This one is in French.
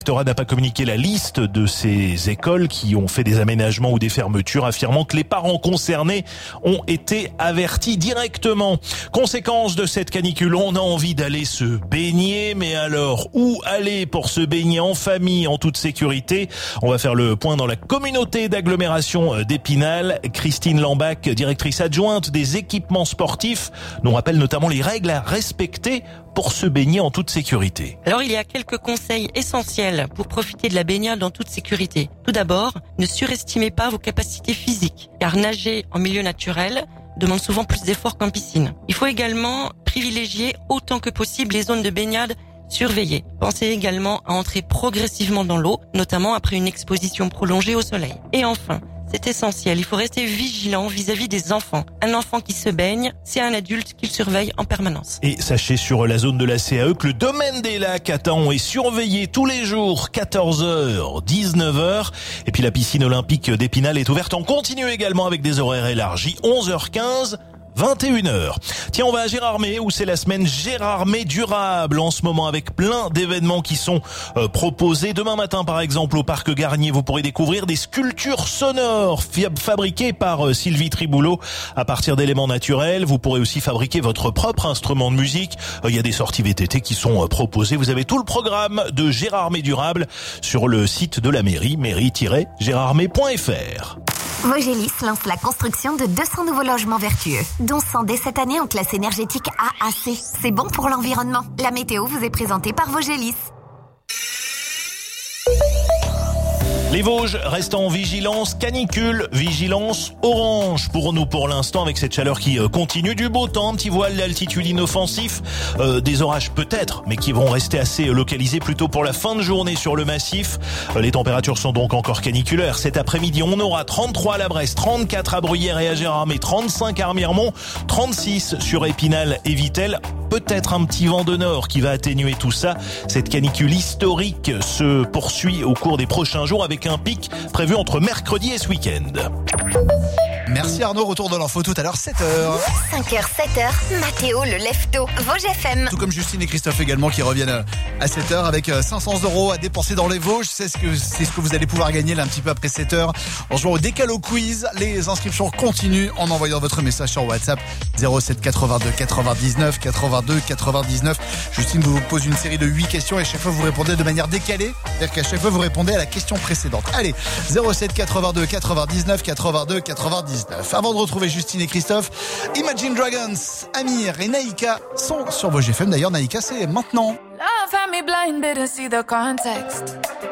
Le rectorat n'a pas communiqué la liste de ces écoles qui ont fait des aménagements ou des fermetures, affirmant que les parents concernés ont été avertis directement. Conséquence de cette canicule, on a envie d'aller se baigner, mais alors où aller pour se baigner en famille, en toute sécurité? On va faire le point dans la communauté d'agglomération d'Épinal. Christine Lambach, directrice adjointe des équipements sportifs, nous rappelle notamment les règles à respecter pour se baigner en toute sécurité. Alors il y a quelques conseils essentiels pour profiter de la baignade en toute sécurité. Tout d'abord, ne surestimez pas vos capacités physiques, car nager en milieu naturel demande souvent plus d'efforts qu'en piscine. Il faut également privilégier autant que possible les zones de baignade surveillées. Pensez également à entrer progressivement dans l'eau, notamment après une exposition prolongée au soleil. Et enfin, c'est essentiel, il faut rester vigilant vis-à-vis des enfants. Un enfant qui se baigne, c'est un adulte qui le surveille en permanence. Et sachez sur la zone de la CAE que le domaine des lacs à Taon est surveillé tous les jours, 14h, 19h. Et puis la piscine olympique d'Épinal est ouverte en continu également avec des horaires élargis, 11h15. 21h. Tiens, on va à Gérardmer où c'est la semaine Gérardmer durable en ce moment avec plein d'événements qui sont proposés. Demain matin par exemple au parc Garnier, vous pourrez découvrir des sculptures sonores fabriquées par Sylvie Triboulot à partir d'éléments naturels. Vous pourrez aussi fabriquer votre propre instrument de musique. Il y a des sorties VTT qui sont proposées. Vous avez tout le programme de Gérardmer durable sur le site de la mairie, mairie-gérardmer.fr. Vogelis lance la construction de 200 nouveaux logements vertueux, dont 100 dès cette année en classe énergétique AAC. C'est bon pour l'environnement. La météo vous est présentée par Vogelis. Les Vosges restent en vigilance canicule, vigilance orange pour nous pour l'instant avec cette chaleur qui continue, du beau temps, un petit voile d'altitude inoffensif, des orages peut-être, mais qui vont rester assez localisés plutôt pour la fin de journée sur le massif. Les températures sont donc encore caniculaires. Cet après-midi, on aura 33 à la Bresse, 34 à Bruyères et à Gérardmer, 35 à Remiremont, 36 sur Épinal et Vittel. Peut-être un petit vent de nord qui va atténuer tout ça. Cette canicule historique se poursuit au cours des prochains jours avec un pic prévu entre mercredi et ce week-end. Merci Arnaud, retour de l'info tout à l'heure, 7h. 5h, 7h, Mathéo le lève-tôt, Vosges FM. Tout comme Justine et Christophe également qui reviennent à 7h avec 500 € à dépenser dans les Vosges. C'est ce que vous allez pouvoir gagner là un petit peu après 7h en jouant au Décalo Quiz. Les inscriptions continuent en envoyant votre message sur WhatsApp 07 82 99 82 99. Justine vous pose une série de 8 questions et chaque fois vous répondez de manière décalée. C'est-à-dire qu'à chaque fois vous répondez à la question précédente. Allez, 07 82 99 82 99. Avant de retrouver Justine et Christophe, Imagine Dragons, Amir et Naïka sont sur Vosges FM. D'ailleurs, Naïka, c'est maintenant. Love had me blind, didn't see the context.